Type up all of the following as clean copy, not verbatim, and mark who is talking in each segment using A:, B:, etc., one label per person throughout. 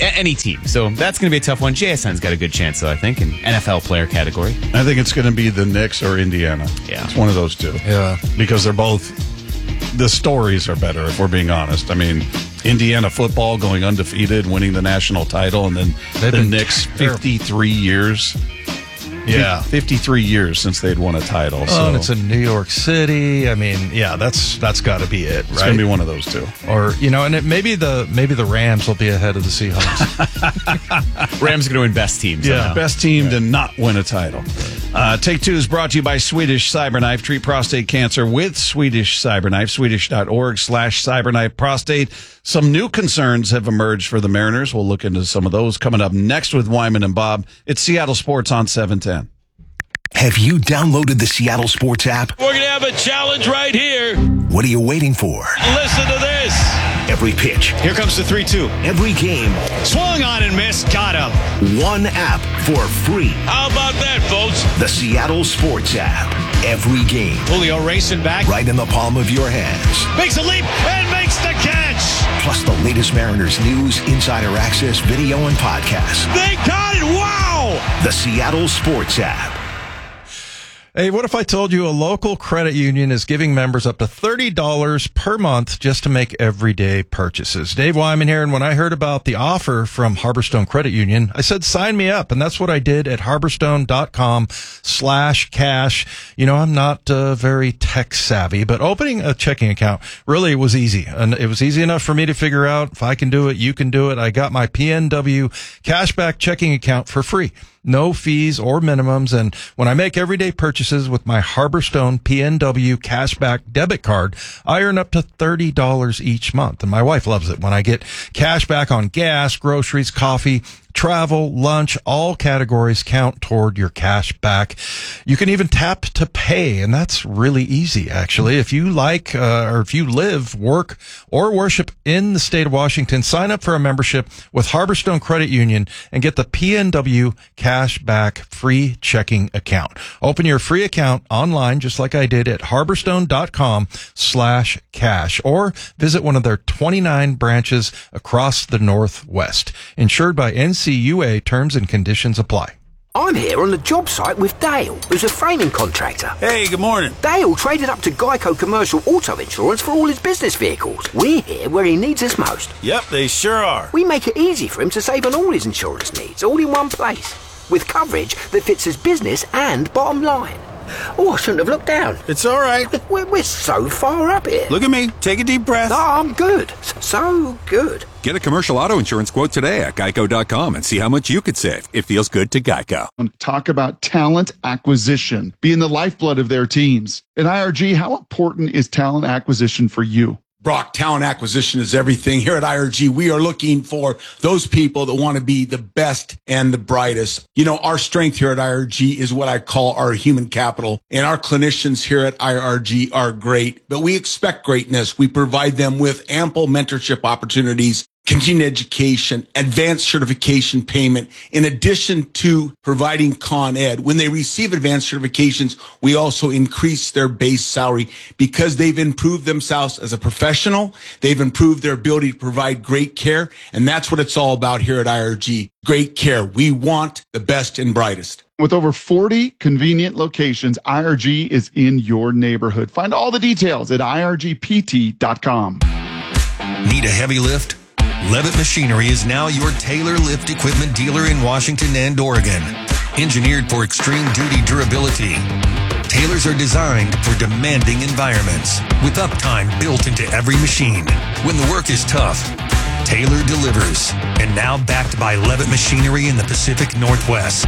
A: any team. So that's going to be a tough one. JSN's got a good chance, though, I think, in NFL player category.
B: I think it's going to be the Knicks or Indiana.
A: Yeah.
B: It's one of those two.
C: Yeah.
B: Because they're both, the stories are better, if we're being honest. I mean, Indiana football going undefeated, winning the national title, and then the Knicks, 53 years. Yeah, 53 years since they'd won a title. So
C: and it's in New York City. I mean, yeah, that's got to be it, right?
B: It's going to be one of those two.
C: Or, and maybe the Rams will be ahead of the Seahawks.
A: Rams going to win best teams.
B: Yeah, best team to not win a title. Take Two is brought to you by Swedish Cyberknife. Treat prostate cancer with Swedish Cyberknife. Swedish.org/cyberknife prostate. Some new concerns have emerged for the Mariners. We'll look into some of those coming up next with Wyman and Bob. It's Seattle Sports on 710.
D: Have you downloaded the Seattle Sports app?
E: We're going to have a challenge right here.
D: What are you waiting for?
E: Listen to this.
D: Every pitch.
E: Here comes the 3-2.
D: Every game.
E: Swung on and missed. Got him.
D: One app for free.
E: How about that, folks?
D: The Seattle Sports app. Every game.
E: Julio racing back.
D: Right in the palm of your hands.
E: Makes a leap and makes the catch.
D: Plus the latest Mariners news, insider access, video, and podcasts.
E: They got it. Wow.
D: The Seattle Sports app.
C: Hey, what if I told you a local credit union is giving members up to $30 per month just to make everyday purchases? Dave Wyman here, and when I heard about the offer from Harborstone Credit Union, I said, sign me up. And that's what I did at harborstone.com/cash. I'm not very tech savvy, but opening a checking account really was easy. And it was easy enough for me to figure out if I can do it, you can do it. I got my PNW cashback checking account for free. No fees or minimums. And when I make everyday purchases with my Harborstone PNW cashback debit card, I earn up to $30 each month. And my wife loves it when I get cash back on gas, groceries, coffee, travel, lunch. All categories count toward your cash back. You can even tap to pay, and that's really easy, actually. If you like, or if you live, work, or worship in the state of Washington, sign up for a membership with Harborstone Credit Union and get the PNW cash back free checking account. Open your free account online, just like I did at harborstone.com/cash, or visit one of their 29 branches across the Northwest. Insured by NCUA, terms and conditions apply.
F: I'm here on the job site with Dale, who's a framing contractor.
G: Hey, good morning.
F: Dale traded up to Geico Commercial Auto Insurance for all his business vehicles. We're here where he needs us most.
G: Yep, they sure are.
F: We make it easy for him to save on all his insurance needs, all in one place, with coverage that fits his business and bottom line. Oh, I shouldn't have looked down.
G: It's all right.
F: We're so far up here.
G: Look at me. Take a deep breath.
F: No, I'm good. So good.
H: Get a commercial auto insurance quote today at geico.com and see how much you could save. It feels good to Geico.
I: Talk about talent acquisition, being the lifeblood of their teams. At IRG, how important is talent acquisition for you?
J: Brock, talent acquisition is everything. Here at IRG, we are looking for those people that want to be the best and the brightest. Our strength here at IRG is what I call our human capital. And our clinicians here at IRG are great, but we expect greatness. We provide them with ample mentorship opportunities, continuing education, advanced certification payment, in addition to providing Con Ed. When they receive advanced certifications, we also increase their base salary because they've improved themselves as a professional. They've improved their ability to provide great care. And that's what it's all about here at IRG. Great care. We want the best and brightest.
I: With over 40 convenient locations, IRG is in your neighborhood. Find all the details at irgpt.com.
D: Need a heavy lift? Levitt Machinery is now your Taylor lift equipment dealer in Washington and Oregon. Engineered for extreme duty durability, Taylors are designed for demanding environments with uptime built into every machine. When the work is tough, Taylor delivers. And now backed by Levitt Machinery in the Pacific Northwest.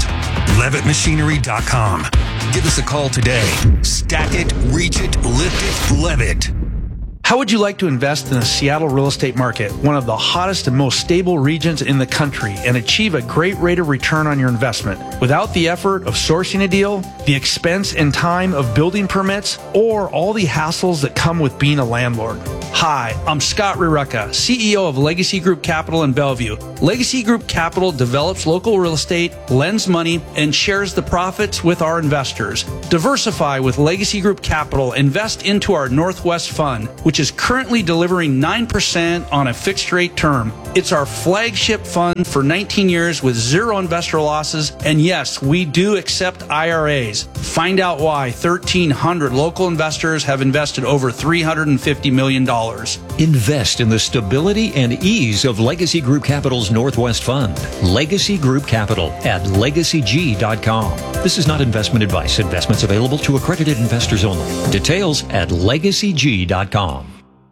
D: LevittMachinery.com. Give us a call today. Stack it, reach it, lift it, Levitt.
K: How would you like to invest in the Seattle real estate market, one of the hottest and most stable regions in the country, and achieve a great rate of return on your investment without the effort of sourcing a deal, the expense and time of building permits, or all the hassles that come with being a landlord? Hi, I'm Scott Rirucka, CEO of Legacy Group Capital in Bellevue. Legacy Group Capital develops local real estate, lends money, and shares the profits with our investors. Diversify with Legacy Group Capital. Invest into our Northwest Fund, which which is currently delivering 9% on a fixed rate term. It's our flagship fund for 19 years with zero investor losses. And yes, we do accept IRAs. Find out why 1,300 local investors have invested over $350 million.
L: Invest in the stability and ease of Legacy Group Capital's Northwest Fund. Legacy Group Capital at legacyg.com. This is not investment advice. Investments available to accredited investors only. Details at legacyg.com.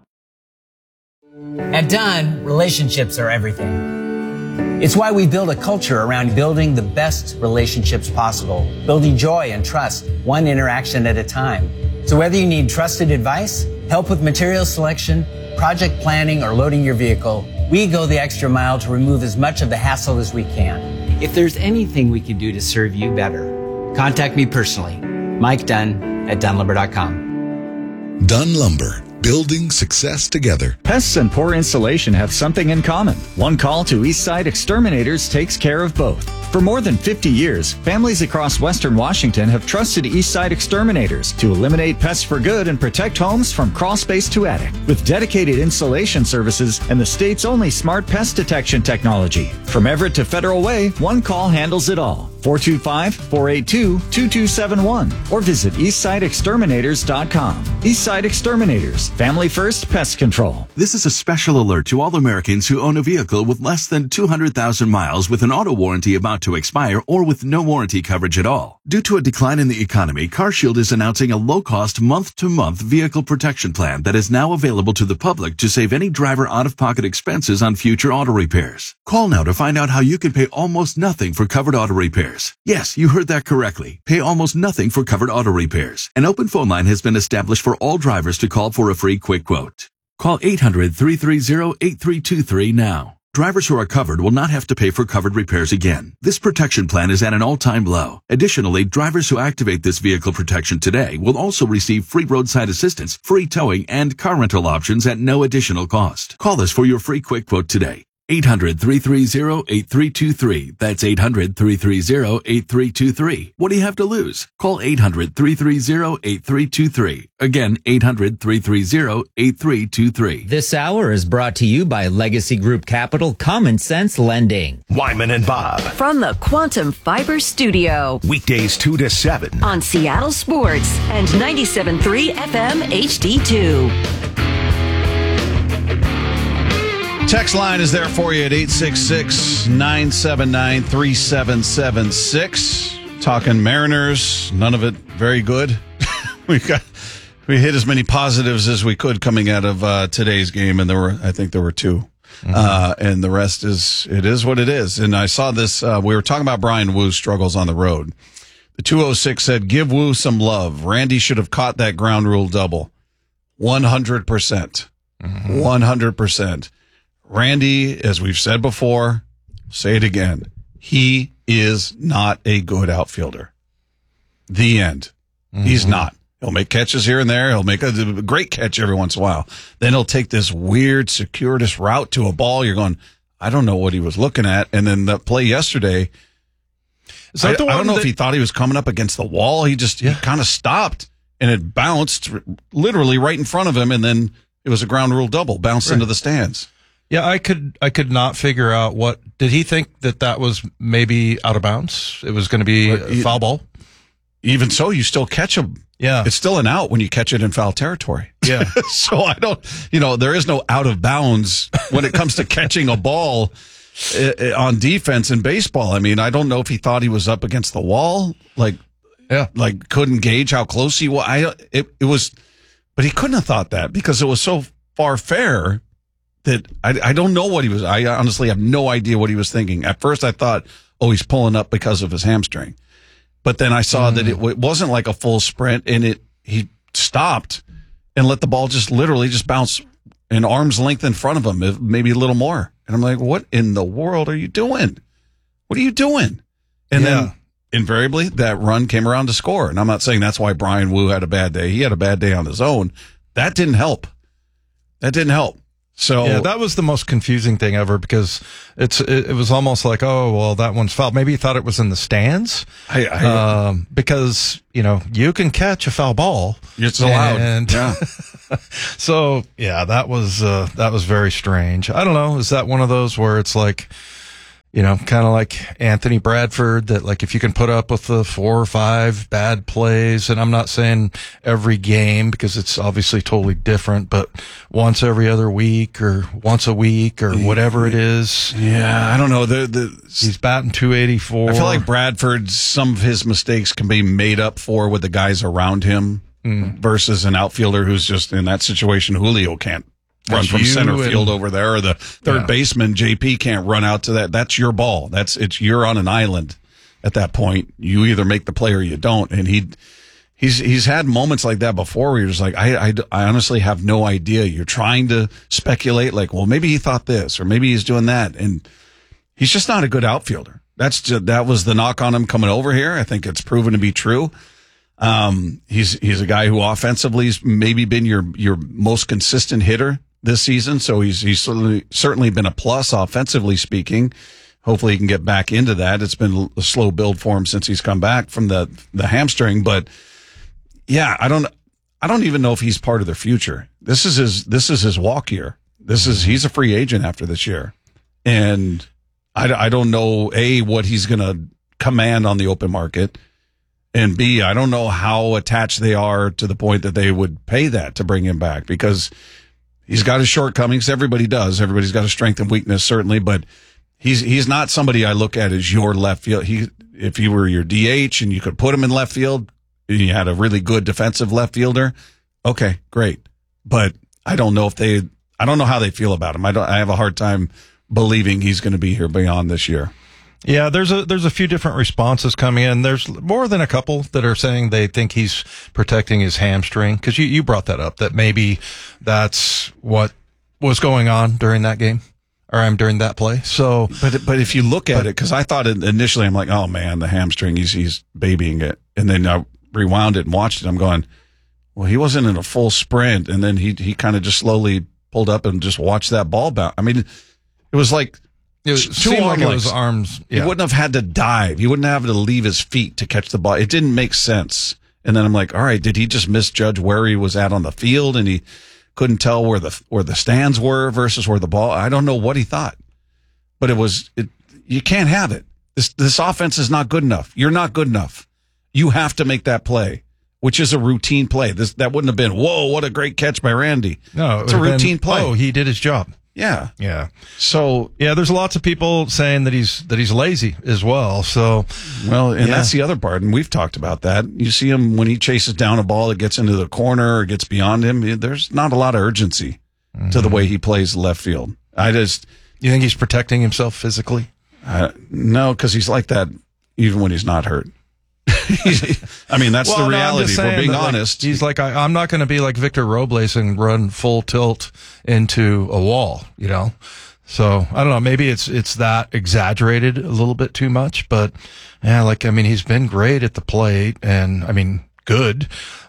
M: At Dunn, relationships are everything. It's why we build a culture around building the best relationships possible, building joy and trust, one interaction at a time. So whether you need trusted advice, help with material selection, project planning, or loading your vehicle, we go the extra mile to remove as much of the hassle as we can. If there's anything we can do to serve you better, contact me personally, Mike Dunn at dunlumber.com.
N: Dunn Lumber. Building success together.
O: Pests and poor installation have something in common. One call to Eastside Exterminators takes care of both. For more than 50 years, families across Western Washington have trusted Eastside Exterminators to eliminate pests for good and protect homes from crawl space to attic. With dedicated installation services and the state's only smart pest detection technology. From Everett to Federal Way, one call handles it all. 425-482-2271 or visit eastsideexterminators.com. Eastside Exterminators, family first pest control.
P: This is a special alert to all Americans who own a vehicle with less than 200,000 miles with an auto warranty about to expire or with no warranty coverage at all. Due to a decline in the economy, CarShield is announcing a low-cost month-to-month vehicle protection plan that is now available to the public to save any driver out-of-pocket expenses on future auto repairs. Call now to find out how you can pay almost nothing for covered auto repairs. Yes, you heard that correctly. Pay almost nothing for covered auto repairs. An open phone line has been established for all drivers to call for a free quick quote. Call 800-330-8323 now. Drivers who are covered will not have to pay for covered repairs again. This protection plan is at an all-time low. Additionally, drivers who activate this vehicle protection today will also receive free roadside assistance, free towing, and car rental options at no additional cost. Call us for your free quick quote today. 800-330-8323. That's 800-330-8323. What do you have to lose? Call 800-330-8323. Again, 800-330-8323.
Q: This hour is brought to you by Legacy Group Capital Common Sense Lending.
R: Wyman and Bob.
S: From the Quantum Fiber Studio.
R: Weekdays 2 to 7.
S: On Seattle Sports and 97.3 FM HD2.
B: Text line is there for you at 866-979-3776. Talking Mariners, none of it very good. We hit as many positives as we could coming out of today's game, and I think there were two. Mm-hmm. And the rest it is what it is. And I saw this, we were talking about Brian Woo's struggles on the road. The 206 said, give Woo some love. Randy should have caught that ground rule double. 100%. Mm-hmm. 100%. Randy, as we've said before, say it again, he is not a good outfielder. The end. Mm-hmm. He's not. He'll make catches here and there. He'll make a great catch every once in a while. Then he'll take this weird, circuitous route to a ball. You're going, I don't know what he was looking at. And then the play yesterday, I don't know if he thought he was coming up against the wall. He kind of stopped, and it bounced literally right in front of him, and then it was a ground rule double, bounced into the stands.
C: Yeah, I could not figure out did he think that was maybe out of bounds? It was going to be a foul ball?
B: Even so, you still catch him. Yeah. It's still an out when you catch it in foul territory.
C: Yeah.
B: So I don't, there is no out of bounds when it comes to catching a ball on defense in baseball. I mean, I don't know if he thought he was up against the wall, like couldn't gauge how close he was. But he couldn't have thought that because it was so far fair. That I don't know what he was. I honestly have no idea what he was thinking. At first, I thought, he's pulling up because of his hamstring. But then I saw that it wasn't like a full sprint, and he stopped and let the ball literally bounce an arm's length in front of him, maybe a little more. And I'm like, what in the world are you doing? What are you doing? And then invariably that run came around to score. And I'm not saying that's why Brian Woo had a bad day. He had a bad day on his own. That didn't help. So
C: yeah, that was the most confusing thing ever because it was almost like, oh, well, that one's foul. Maybe he thought it was in the stands. Because, you can catch a foul ball.
B: It's allowed.
C: And
B: yeah.
C: So, yeah, that was very strange. I don't know. Is that one of those where it's like, kind of like Anthony Bradford, that like if you can put up with the 4 or 5 bad plays, and I'm not saying every game because it's obviously totally different, but once every other week or once a week or whatever it is.
B: Yeah, I don't know.
C: He's batting 284.
B: I feel like Bradford, some of his mistakes can be made up for with the guys around him versus an outfielder who's just in that situation. Julio can't run from center field over there, or the third baseman JP can't run out to that. That's your ball. You're on an island at that point. You either make the play or you don't. And he's had moments like that before where you're just like, I honestly have no idea. You're trying to speculate like, well, maybe he thought this or maybe he's doing that, and he's just not a good outfielder. That was the knock on him coming over here. I think it's proven to be true. He's a guy who offensively has maybe been your most consistent hitter this season, so he's certainly been a plus offensively speaking. Hopefully he can get back into that. It's been a slow build for him since he's come back from the hamstring, but yeah, I don't even know if he's part of their future. This is his walk year. He's a free agent after this year, and I don't know what he's going to command on the open market. And B, I don't know how attached they are to the point that they would pay that to bring him back, because he's got his shortcomings. Everybody does. Everybody's got a strength and weakness, certainly, but he's not somebody I look at as your left field. If he were your DH and you could put him in left field and you had a really good defensive left fielder, okay, great. But I don't know how they feel about him. I have a hard time believing he's going to be here beyond this year.
C: Yeah, there's a few different responses coming in. There's more than a couple that are saying they think he's protecting his hamstring, because you brought that up, that maybe that's what was going on during that game, or during that play. So,
B: but if you look at it, because I thought initially, I'm like, oh man, the hamstring, he's babying it, and then I rewound it and watched it. I'm going, well, he wasn't in a full sprint, and then he kind of just slowly pulled up and just watched that ball bounce. I mean, it was like.
C: It was two arm legs. His arms. Yeah.
B: He wouldn't have had to dive. He wouldn't have to leave his feet to catch the ball. It didn't make sense. And then I'm like, all right, did he just misjudge where he was at on the field, and he couldn't tell where the stands were versus where the ball? I don't know what he thought, but you can't have it. This offense is not good enough. You're not good enough. You have to make that play, which is a routine play. That wouldn't have been, whoa, what a great catch by Randy.
C: No,
B: it's a routine play.
C: Oh, he did his job.
B: Yeah.
C: Yeah.
B: So,
C: yeah, there's lots of people saying that he's lazy as well. So,
B: that's the other part. And we've talked about that. You see him when he chases down a ball that gets into the corner or gets beyond him. There's not a lot of urgency to the way he plays left field. You
C: think he's protecting himself physically?
B: No, because he's like that even when he's not hurt. That's the reality. If we're being honest.
C: He's like, I'm not going to be like Victor Robles and run full tilt into a wall, So I don't know. Maybe it's that exaggerated a little bit too much, but yeah, he's been great at the plate, and good,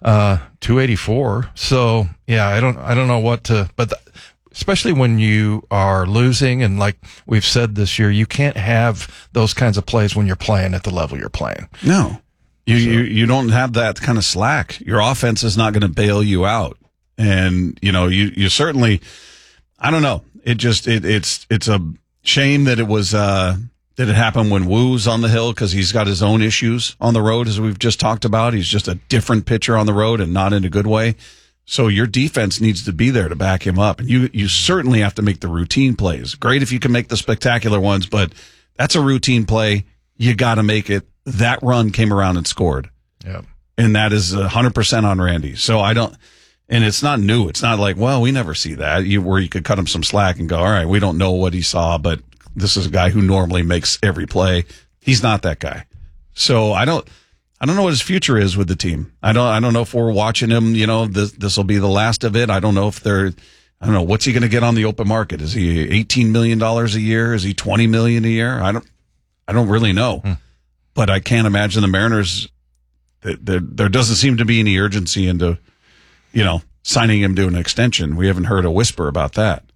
C: 284. So yeah, I don't know what to, but especially when you are losing, and like we've said this year, you can't have those kinds of plays when you're playing at the level you're playing.
B: No. You don't have that kind of slack. Your offense is not going to bail you out. And, you certainly, I don't know. It's a shame that it was, that it happened when Woo's on the hill, because he's got his own issues on the road, as we've just talked about. He's just a different pitcher on the road, and not in a good way. So your defense needs to be there to back him up. And you certainly have to make the routine plays. Great if you can make the spectacular ones, but that's a routine play. You got to make it. That run came around and scored.
C: Yeah.
B: And that is 100% on Randy. So and it's not new. It's not like, well, we never see that, where you could cut him some slack and go, all right, we don't know what he saw, but this is a guy who normally makes every play. He's not that guy. So I don't know what his future is with the team. I don't know if we're watching him, this will be the last of it. I don't know what's he going to get on the open market? Is he $18 million a year? Is he $20 million a year? I don't really know. But I can't imagine the Mariners, there doesn't seem to be any urgency into, signing him to an extension. We haven't heard a whisper about that.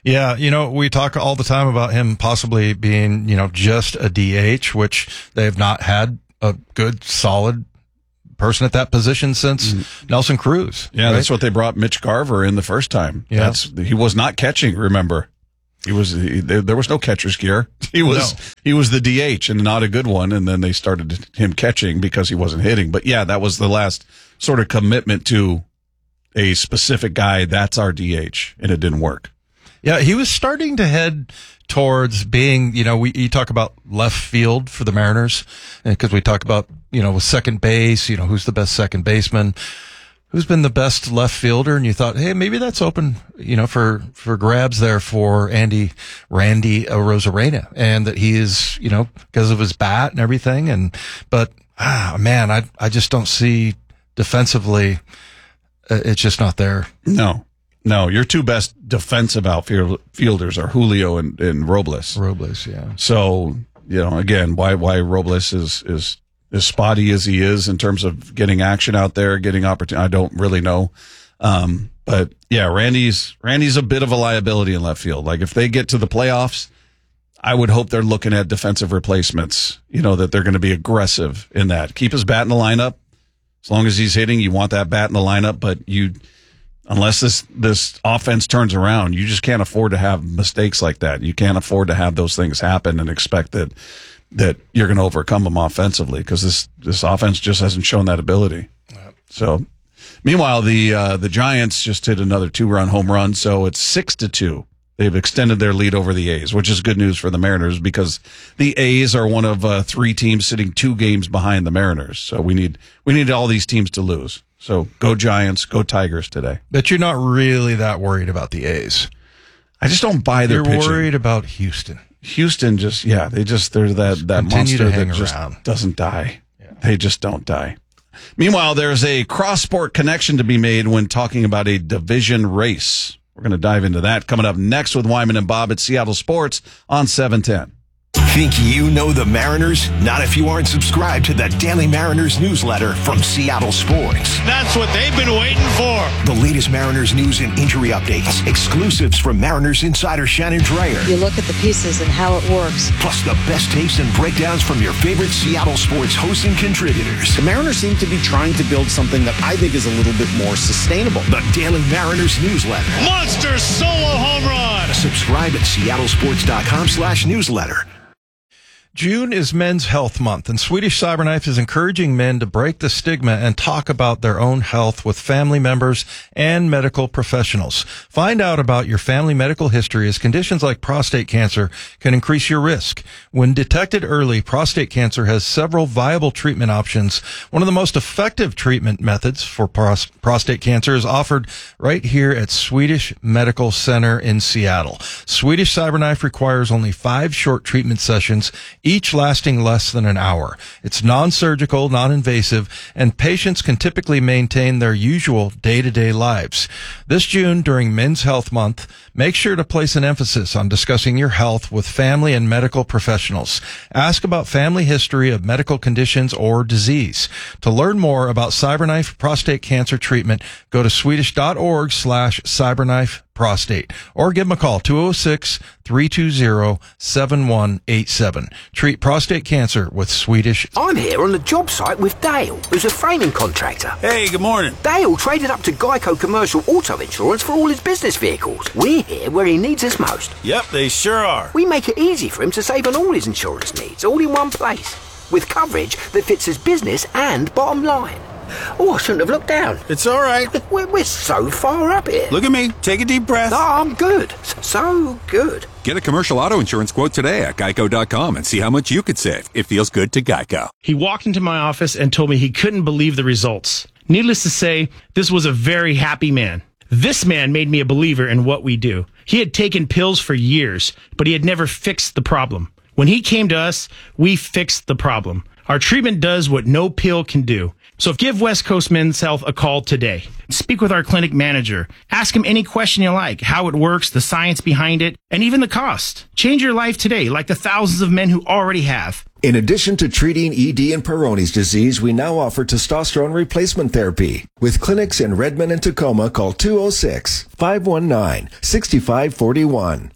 C: Yeah, we talk all the time about him possibly being, just a DH, which they have not had a good, solid person at that position since Nelson Cruz.
B: Yeah,
C: right?
B: That's what they brought Mitch Garver in the first time.
C: Yeah.
B: He was not catching, remember. There was no catcher's gear. He was the DH and not a good one, and then they started him catching because he wasn't hitting. But yeah, that was the last sort of commitment to a specific guy. That's our DH, and it didn't work.
C: Yeah, he was starting to head towards being, you talk about left field for the Mariners, because we talk about, with second base, who's the best second baseman, who's been the best left fielder, and you thought, hey, maybe that's open, for grabs there for Randy Arozarena, and that he is, because of his bat and everything, but man, I just don't see defensively, it's just not there.
B: No, your two best defensive outfielders are Julio and Robles.
C: Robles, yeah.
B: So, again, why Robles is as spotty as he is in terms of getting action out there, getting opportunity, I don't really know. But yeah, Randy's a bit of a liability in left field. Like if they get to the playoffs, I would hope they're looking at defensive replacements, that they're going to be aggressive in that. Keep his bat in the lineup. As long as he's hitting, you want that bat in the lineup, but unless this offense turns around, you just can't afford to have mistakes like that. You can't afford to have those things happen and expect that you're going to overcome them offensively, because this offense just hasn't shown that ability. So, meanwhile, the Giants just hit another 2-run home run, so it's 6-2. They've extended their lead over the A's, which is good news for the Mariners, because the A's are one of 3 teams sitting 2 games behind the Mariners. So we need all these teams to lose. So go Giants, go Tigers today.
C: But you're not really that worried about the A's.
B: I just don't buy their pitching.
C: You're worried about Houston.
B: Houston they're that monster that just doesn't die. Yeah. They just don't die. Meanwhile, there's a cross-sport connection to be made when talking about a division race. We're going to dive into that coming up next with Wyman and Bob at Seattle Sports on 710.
R: Think you know the Mariners? Not if you aren't subscribed to the Daily Mariners newsletter from Seattle Sports.
E: That's what they've been waiting for.
R: The latest Mariners news and injury updates, exclusives from Mariners insider Shannon Dreyer.
T: You look at the pieces and how it works.
R: Plus the best takes and breakdowns from your favorite Seattle Sports hosts and contributors.
U: The Mariners seem to be trying to build something that I think is a little bit more sustainable.
R: The Daily Mariners newsletter.
E: Monster solo home run.
R: Subscribe at seattlesports.com/newsletter.
C: June is Men's Health Month, and Swedish Cyberknife is encouraging men to break the stigma and talk about their own health with family members and medical professionals. Find out about your family medical history, as conditions like prostate cancer can increase your risk. When detected early, prostate cancer has several viable treatment options. One of the most effective treatment methods for prostate cancer is offered right here at Swedish Medical Center in Seattle. Swedish Cyberknife requires only 5 short treatment sessions, each lasting less than an hour. It's non-surgical, non-invasive, and patients can typically maintain their usual day-to-day lives. This June, during Men's Health Month, make sure to place an emphasis on discussing your health with family and medical professionals. Ask about family history of medical conditions or disease. To learn more about CyberKnife prostate cancer treatment, go to swedish.org/cyberknife prostate, or give them a call, 206-320-7187. Treat prostate cancer with Swedish.
F: I'm here on the job site with Dale, who's a framing contractor.
G: Hey, good morning.
F: Dale traded up to Geico Commercial Auto Insurance for all his business vehicles. We're here where he needs us most.
G: Yep, they sure are.
F: We make it easy for him to save on all his insurance needs, all in one place, with coverage that fits his business and bottom line. Oh, I shouldn't have looked down.
G: It's all right.
F: We're so far up here.
G: Look at me. Take a deep breath.
F: Oh, I'm good. So good.
H: Get a commercial auto insurance quote today at geico.com and see how much you could save. It feels good to Geico.
V: He walked into my office and told me he couldn't believe the results. Needless to say, this was a very happy man. This man made me a believer in what we do. He had taken pills for years, but he had never fixed the problem. When he came to us, we fixed the problem. Our treatment does what no pill can do. So give West Coast Men's Health a call today. Speak with our clinic manager. Ask him any question you like, how it works, the science behind it, and even the cost. Change your life today like the thousands of men who already have.
A: In addition to treating ED and Peyronie's disease, we now offer testosterone replacement therapy. With clinics in Redmond and Tacoma, call 206-519-6541.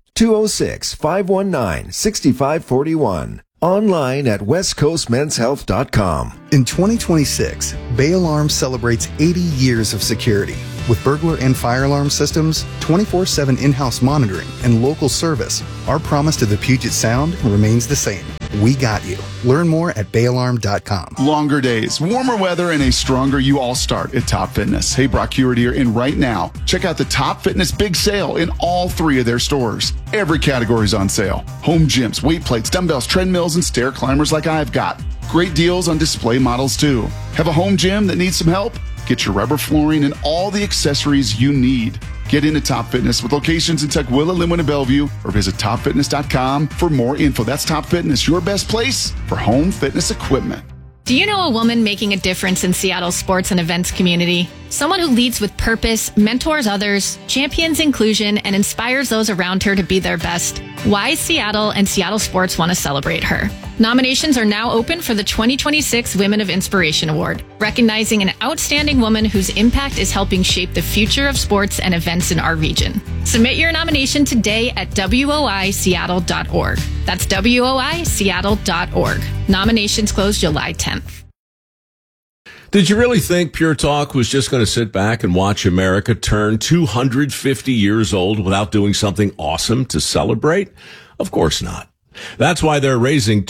A: 206-519-6541. Online at westcoastmenshealth.com.
J: In 2026, Bay Alarm celebrates 80 years of security. With burglar and fire alarm systems, 24/7 in-house monitoring, and local service, our promise to the Puget Sound remains the same. We got you. Learn more at bayalarm.com.
I: Longer days, warmer weather, and a stronger you all start at Top Fitness. Hey, Brock Hewitt here, and right now, check out the Top Fitness Big Sale in all 3 of their stores. Every category is on sale. Home gyms, weight plates, dumbbells, treadmills, and stair climbers like I've got. Great deals on display models too. Have a home gym that needs some help? Get your rubber flooring and all the accessories you need. Get into Top Fitness with locations in Tukwila, Linwood, and Bellevue, or visit topfitness.com for more info. That's Top Fitness, your best place for home fitness equipment.
W: Do you know a woman making a difference in Seattle's sports and events community? Someone who leads with purpose, mentors others, champions inclusion, and inspires those around her to be their best. Why Seattle and Seattle sports want to celebrate her. Nominations are now open for the 2026 Women of Inspiration Award, recognizing an outstanding woman whose impact is helping shape the future of sports and events in our region. Submit your nomination today at woiseattle.org. That's woiseattle.org. Nominations close July 10th.
X: Did you really think Pure Talk was just going to sit back and watch America turn 250 years old without doing something awesome to celebrate? Of course not. That's why they're raising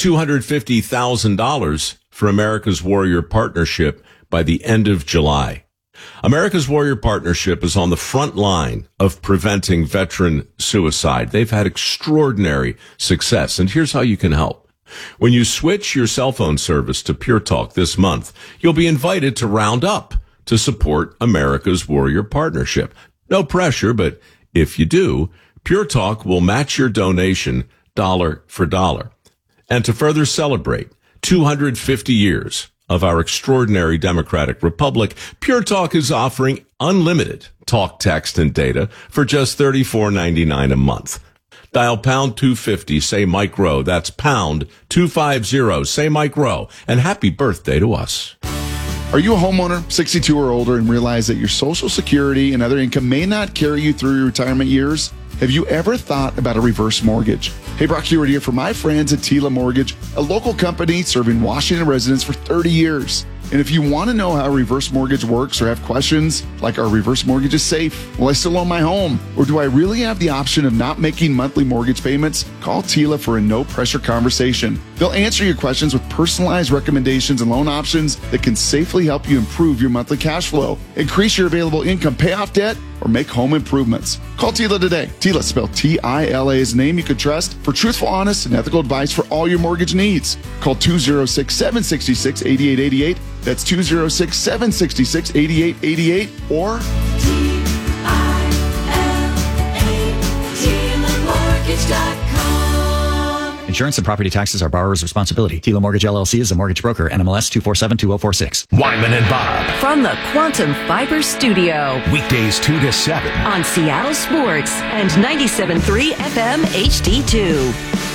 X: $250,000 for America's Warrior Partnership by the end of July. America's Warrior Partnership is on the front line of preventing veteran suicide. They've had extraordinary success, and here's how you can help. When you switch your cell phone service to Pure Talk this month, you'll be invited to round up to support America's Warrior Partnership. No pressure, but if you do, Pure Talk will match your donation dollar for dollar. And to further celebrate 250 years of our extraordinary democratic republic, Pure Talk is offering unlimited talk, text, and data for just $34.99 a month. Dial pound 250, say Mike Rowe. That's pound 250, say Mike Rowe. And happy birthday to us.
I: Are you a homeowner, 62 or older, and realize that your Social Security and other income may not carry you through your retirement years? Have you ever thought about a reverse mortgage? Hey, Brock Hewitt here for my friends at Tila Mortgage, a local company serving Washington residents for 30 years. And if you want to know how a reverse mortgage works or have questions like, are reverse mortgages safe? Will I still own my home? Or do I really have the option of not making monthly mortgage payments? Call Tila for a no-pressure conversation. They'll answer your questions with personalized recommendations and loan options that can safely help you improve your monthly cash flow, increase your available income, pay off debt, or make home improvements. Call Tila today. Tila, spelled T-I-L-A, is a name you can trust for truthful, honest, and ethical advice for all your mortgage needs. Call 206-766-8888. That's 206-766-8888 or
O: Insurance and property taxes are borrower's responsibility. Tila Mortgage LLC is a mortgage broker. NMLS 2472046.
R: Wyman and Bob.
S: From the Quantum Fiber Studio.
R: Weekdays 2 to 7.
S: On Seattle Sports and 97.3 FM HD2.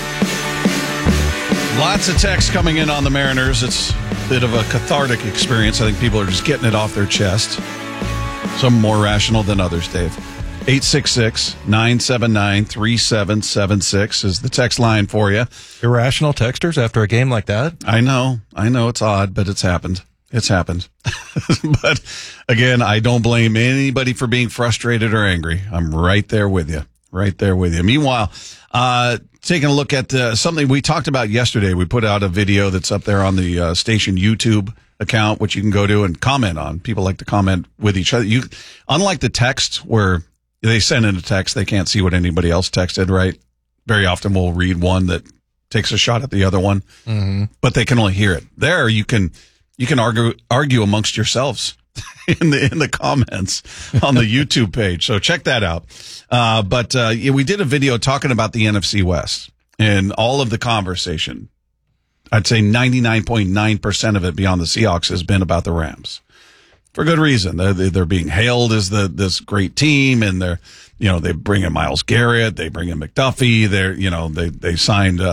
B: Lots of texts coming in on the Mariners. It's a bit of a cathartic experience. I think people are just getting it off their chest. Some more rational than others, Dave. 866-979-3776 is the text line for you.
C: Irrational texters after a game like that?
B: I know it's odd, but it's happened. It's happened. But again, I don't blame anybody for being frustrated or angry. I'm right there with you. Right there with you. Meanwhile, taking a look at something we talked about yesterday. We put out a video that's up there on the station YouTube account, which you can go to and comment on. People like to comment with each other. Unlike the text where they send in a text, they can't see what anybody else texted, right? Very often we'll read one that takes a shot at the other one, but they can only hear it. There, you can argue amongst yourselves in the comments on the YouTube page. So check that out. But we did a video talking about the NFC West and all of the conversation. I'd say 99.9% of it beyond the Seahawks has been about the Rams. For good reason. They're being hailed as this great team, and they bring in Myles Garrett, they bring in McDuffie, they signed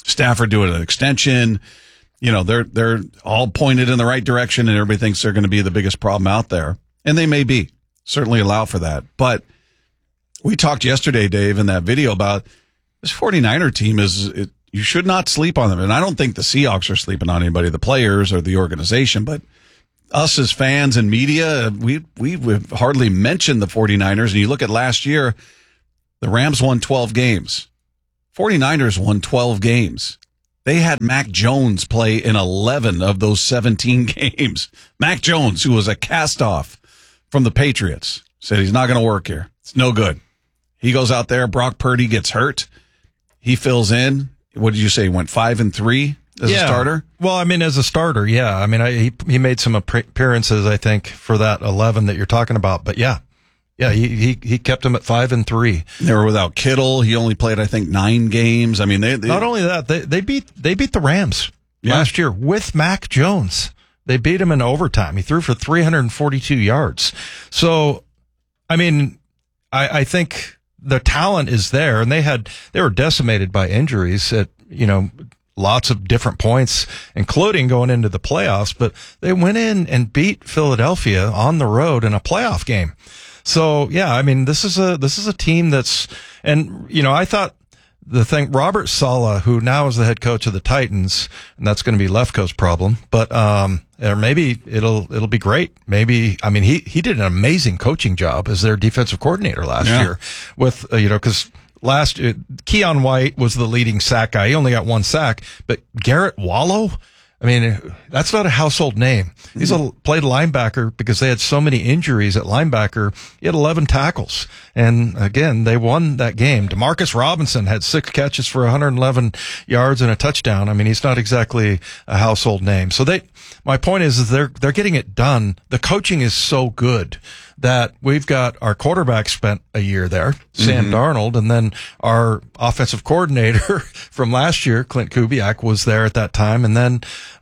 B: Stafford doing an extension. You know, they're all pointed in the right direction, and everybody thinks they're going to be the biggest problem out there. And they may be. Certainly allow for that. But we talked yesterday, Dave, in that video about this 49er team you should not sleep on them. And I don't think the Seahawks are sleeping on anybody, the players or the organization, but us as fans and media, we've hardly mentioned the 49ers. And you look at last year, the Rams won 12 games. 49ers won 12 games. They had Mac Jones play in 11 of those 17 games. Mac Jones, who was a cast-off from the Patriots, said he's not going to work here. It's no good. He goes out there. Brock Purdy gets hurt. He fills in. What did you say? He went 5-3 as a starter?
C: Well, I mean, as a starter, yeah. I mean, he made some appearances, I think, for that 11 that you're talking about. But yeah, he kept him at 5-3.
B: They were without Kittle. He only played, I think, 9 games. I mean, they
C: not only that, they beat the Rams last year with Mac Jones. They beat him in overtime. He threw for 342 yards. So, I mean, I think the talent is there, and they were decimated by injuries at, lots of different points, including going into the playoffs, but they went in and beat Philadelphia on the road in a playoff game. So, yeah, I mean, this is a team that's, and, I thought Robert Saleh, who now is the head coach of the Titans, and that's going to be Lefko's problem, but, or maybe it'll be great. Maybe, I mean, he did an amazing coaching job as their defensive coordinator last year with, because Keon White was the leading sack guy. He only got 1 sack, but Garrett Wallow, I mean, that's not a household name. He's played linebacker because they had so many injuries at linebacker. He had 11 tackles. And again, they won that game. Demarcus Robinson had 6 catches for 111 yards and a touchdown. I mean, he's not exactly a household name. So my point is they're getting it done. The coaching is so good that we've got our quarterback spent a year there, Sam Darnold, and then our offensive coordinator from last year, Clint Kubiak, was there at that time. And then,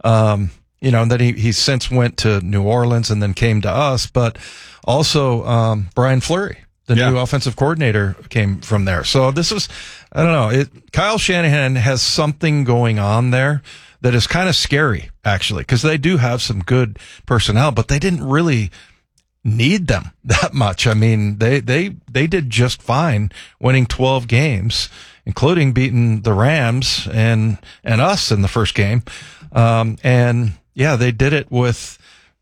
C: then he since went to New Orleans and then came to us, but also, Brian Fleury, the new offensive coordinator, came from there. So this is, I don't know, Kyle Shanahan has something going on there that is kind of scary, actually, because they do have some good personnel, but they didn't really need them that much. I mean, they did just fine winning 12 games, including beating the Rams and us in the first game. And yeah, they did it with,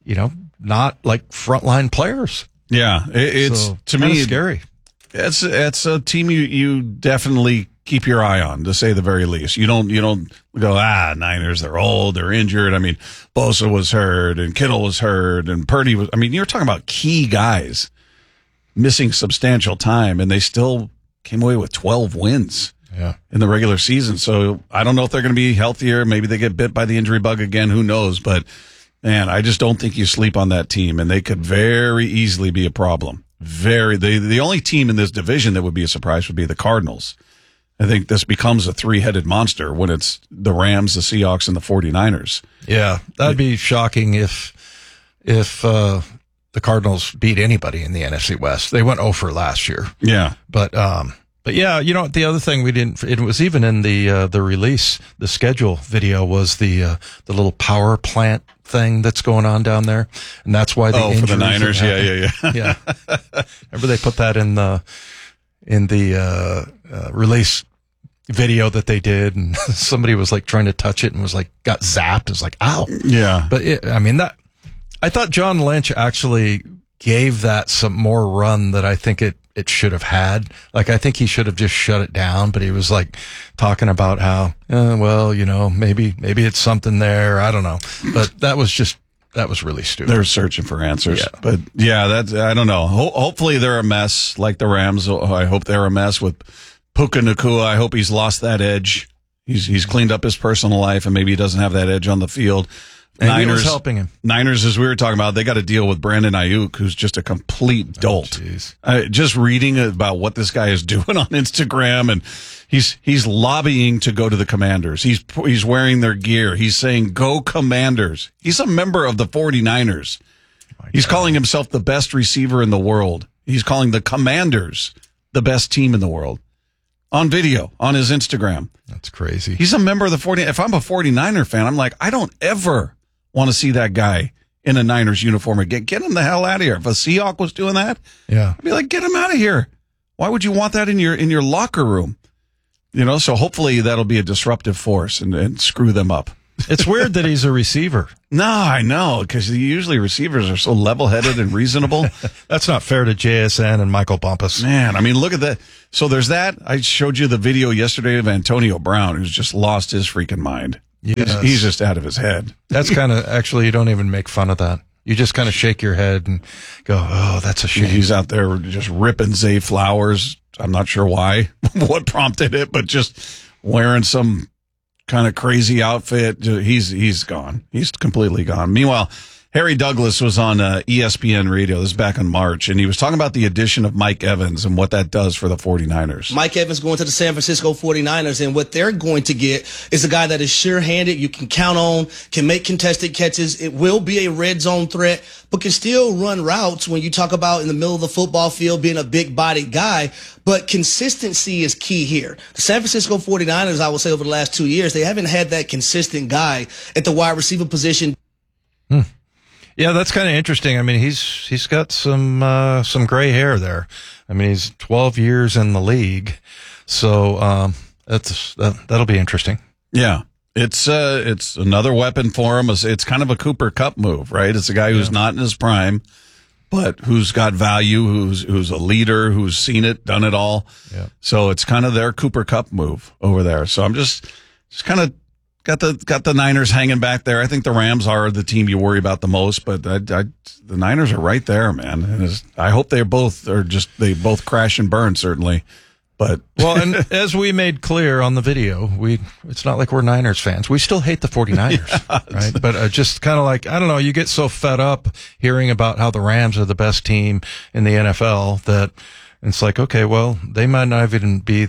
C: not like frontline players.
B: Yeah. It's
C: so,
B: to me
C: scary.
B: It's a team you definitely keep your eye on, to say the very least. You don't go, Niners, they're old, they're injured. I mean, Bosa was hurt and Kittle was hurt and Purdy was, I mean, you're talking about key guys missing substantial time, and they still came away with 12 wins in the regular season. So I don't know if they're going to be healthier. Maybe they get bit by the injury bug again. Who knows? But man, I just don't think you sleep on that team, and they could very easily be a problem. The only team in this division that would be a surprise would be the Cardinals. I think this becomes a 3-headed monster when it's the Rams, the Seahawks, and the 49ers.
C: Yeah, that'd be shocking if the Cardinals beat anybody in the NFC West. They went 0 for last year.
B: Yeah.
C: But yeah, the other thing it was even in the release, the schedule video was the little power plant thing that's going on down there. And that's why
B: for the Niners. Yeah.
C: Yeah. Remember they put that in the release video that they did, and somebody was like trying to touch it and was like, got zapped. It was like, ow.
B: Yeah.
C: But I thought John Lynch actually gave that some more run that I think it should have had. Like, I think he should have just shut it down, but he was like talking about how, maybe it's something there. I don't know. But that was really stupid.
B: They're searching for answers. Yeah. But yeah, I don't know. Hopefully they're a mess like the Rams. I hope they're a mess with Puka Nacua. I hope he's lost that edge. He's cleaned up his personal life, and maybe he doesn't have that edge on the field.
C: And Niners helping him.
B: Niners, as we were talking about, they got to deal with Brandon Ayuk, who's just a complete dolt. Just reading about what this guy is doing on Instagram, and he's lobbying to go to the Commanders. He's wearing their gear. He's saying, "Go Commanders." He's a member of the 49ers. He's calling himself the best receiver in the world. He's calling the Commanders the best team in the world. on video on his Instagram.
C: That's crazy.
B: He's a member of the 49ers. If I'm a 49er fan, I'm like, I don't ever want to see that guy in a Niners uniform again. Get him the hell out of here. If a Seahawk was doing that,
C: yeah,
B: I'd be like, get him out of here. Why would you want that in your locker room? You know, so hopefully that'll be a disruptive force and screw them up.
C: It's weird that he's a receiver.
B: No, I know, because usually receivers are so level-headed and reasonable.
C: That's not fair to JSN and Michael Bumpus.
B: Man, I mean, look at that. So there's that. I showed you the video yesterday of Antonio Brown, who's just lost his freaking mind.
C: Yes.
B: He's just out of his head.
C: That's kind of, actually, you don't even make fun of that. You just kind of shake your head and go, oh, that's a shame.
B: He's out there just ripping Zay Flowers. I'm not sure why, what prompted it, but just wearing some kind of crazy outfit. He's gone. He's completely gone. Meanwhile, Harry Douglas was on ESPN radio. This is back in March, and he was talking about the addition of Mike Evans and what that does for the 49ers.
D: Mike Evans going to the San Francisco 49ers, and what they're going to get is a guy that is sure-handed, you can count on, can make contested catches. It will be a red zone threat, but can still run routes when you talk about in the middle of the football field being a big-bodied guy. But consistency is key here. The San Francisco 49ers, I would say over the last 2 years, they haven't had that consistent guy at the wide receiver position.
C: Yeah, that's kind of interesting. I mean, he's got some gray hair there. I mean, he's 12 years in the league, so that'll be interesting.
B: Yeah, it's another weapon for him. It's kind of a Cooper Kupp move, right? It's a guy who's not in his prime, but who's got value, who's a leader, who's seen it, done it all.
C: Yeah.
B: So it's kind of their Cooper Kupp move over there. So I'm just kind of. Got the Niners hanging back there. I think the Rams are the team you worry about the most, but the Niners are right there, man. And I hope they both crash and burn, certainly. But
C: well, and as we made clear on the video, it's not like we're Niners fans. We still hate the 49ers, right? But just kind of like, I don't know, you get so fed up hearing about how the Rams are the best team in the NFL that it's like, okay, well, they might not even be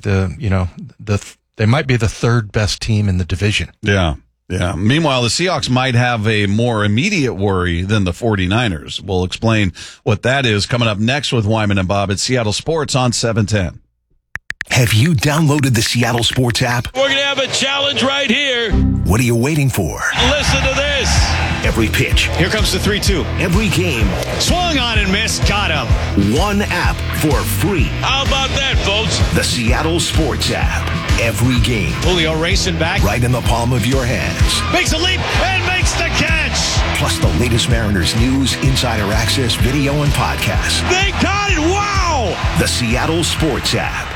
C: they might be the third best team in the division.
B: Yeah. Yeah. Meanwhile, the Seahawks might have a more immediate worry than the 49ers. We'll explain what that is coming up next with Wyman and Bob at Seattle Sports on 710.
R: Have you downloaded the Seattle Sports app?
E: We're going to have a challenge right here.
R: What are you waiting for?
E: Listen to this.
R: Every pitch.
E: Here comes the 3-2.
R: Every game.
E: Swung on and missed. Got him.
R: One app for free.
E: How about that, folks?
R: The Seattle Sports app. Every game.
E: Julio racing back.
R: Right in the palm of your hands.
E: Makes a leap and makes the catch.
R: Plus the latest Mariners news, insider access, video, and podcasts.
E: They got it. Wow.
R: The Seattle Sports app.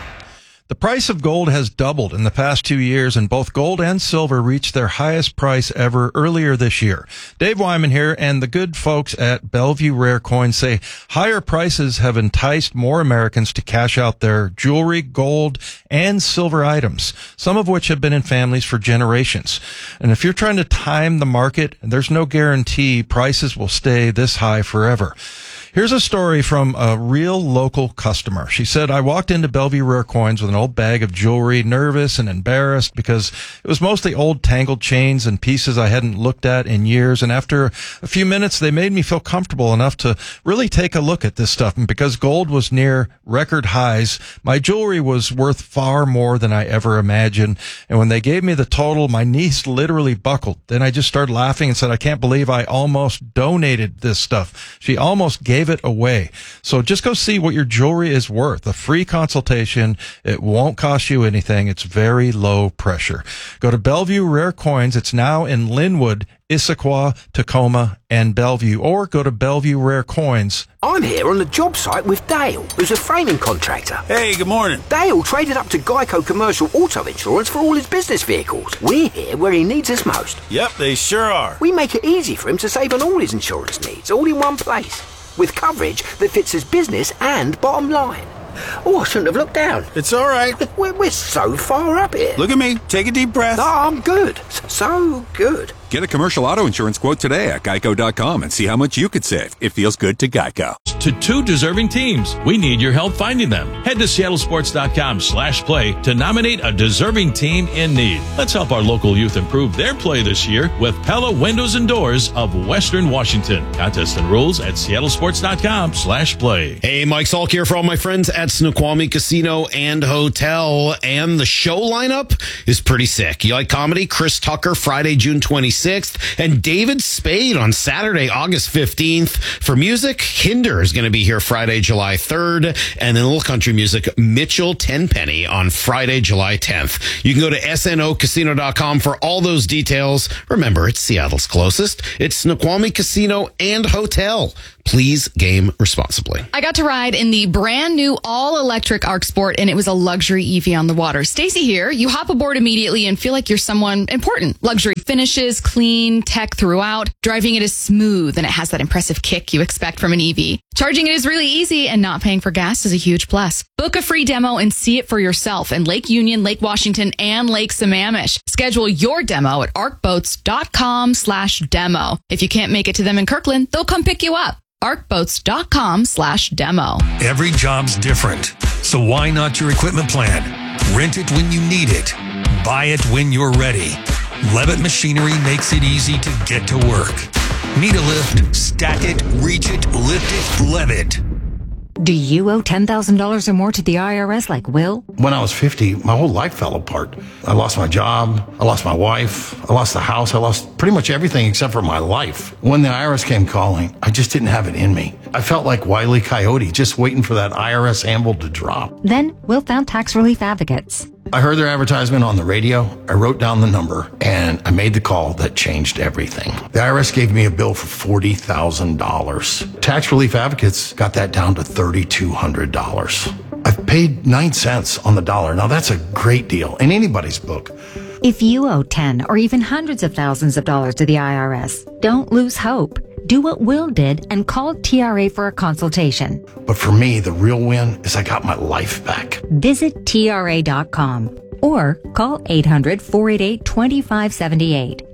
C: The price of gold has doubled in the past 2 years, and both gold and silver reached their highest price ever earlier this year. Dave Wyman here, and the good folks at Bellevue Rare Coins say higher prices have enticed more Americans to cash out their jewelry, gold, and silver items, some of which have been in families for generations. And if you're trying to time the market, there's no guarantee prices will stay this high forever. Here's a story from a real local customer. She said, I walked into Bellevue Rare Coins with an old bag of jewelry, nervous and embarrassed because it was mostly old tangled chains and pieces I hadn't looked at in years. And after a few minutes, they made me feel comfortable enough to really take a look at this stuff. And because gold was near record highs, my jewelry was worth far more than I ever imagined. And when they gave me the total, my knees literally buckled. Then I just started laughing and said, I can't believe I almost donated this stuff. She almost gave it away. So just go see what your jewelry is worth. A free consultation. It won't cost you anything. It's very low pressure. Go to Bellevue Rare Coins. It's now in Linwood, Issaquah, Tacoma, and Bellevue. Or go to Bellevue Rare Coins.
F: I'm here on the job site with Dale, who's a framing contractor.
G: Hey, good morning.
F: Dale traded up to Geico Commercial Auto Insurance for all his business vehicles. We're here where he needs us most.
G: Yep, they sure are.
F: We make it easy for him to save on all his insurance needs, all in one place, with coverage that fits his business and bottom line. Oh, I shouldn't have looked down.
G: It's all right.
F: We're so far up here.
G: Look at me. Take a deep breath.
F: Oh, I'm good. So good.
H: Get a commercial auto insurance quote today at geico.com and see how much you could save. It feels good to Geico.
E: To 2 deserving teams. We need your help finding them. Head to seattlesports.com/play to nominate a deserving team in need. Let's help our local youth improve their play this year with Pella Windows and Doors of Western Washington. Contest and rules at seattlesports.com/play.
U: Hey, Mike Salk here for all my friends at Snoqualmie Casino and Hotel. And the show lineup is pretty sick. You like comedy? Chris Tucker, Friday, June 26th. And David Spade on Saturday, August 15th. For music, Hinder is going to be here Friday, July 3rd. And then little country music, Mitchell Tenpenny on Friday, July 10th. You can go to snocasino.com for all those details. Remember, it's Seattle's closest. It's Snoqualmie Casino and Hotel. Please game responsibly.
K: I got to ride in the brand new all-electric Arc Sport, and it was a luxury EV on the water. Stacy here. You hop aboard immediately and feel like you're someone important. Luxury finishes, clean, tech throughout. Driving it is smooth, and it has that impressive kick you expect from an EV. Charging it is really easy, and not paying for gas is a huge plus. Book a free demo and see it for yourself in Lake Union, Lake Washington, and Lake Sammamish. Schedule your demo at arcboats.com/demo. If you can't make it to them in Kirkland, they'll come pick you up. arcboats.com/demo.
L: Every job's different, so why not your equipment plan? Rent it when you need it. Buy it when you're ready. Levitt Machinery makes it easy to get to work. Need a lift? Stack it, reach it, lift it, Levitt.
M: Do you owe $10,000 or more to the IRS like Will?
N: When I was 50, my whole life fell apart. I lost my job. I lost my wife. I lost the house. I lost pretty much everything except for my life. When the IRS came calling, I just didn't have it in me. I felt like Wile E. Coyote, just waiting for that IRS anvil to drop.
M: Then Will found Tax Relief Advocates.
N: I heard their advertisement on the radio. I wrote down the number, and I made the call that changed everything. The IRS gave me a bill for $40,000. Tax Relief Advocates got that down to $3,200. I've paid 9 cents on the dollar. Now, that's a great deal in anybody's book.
M: If you owe 10 or even hundreds of thousands of dollars to the IRS, don't lose hope. Do what Will did and call TRA for a consultation.
N: But for me, the real win is I got my life back.
M: Visit TRA.com or call 800-488-2578.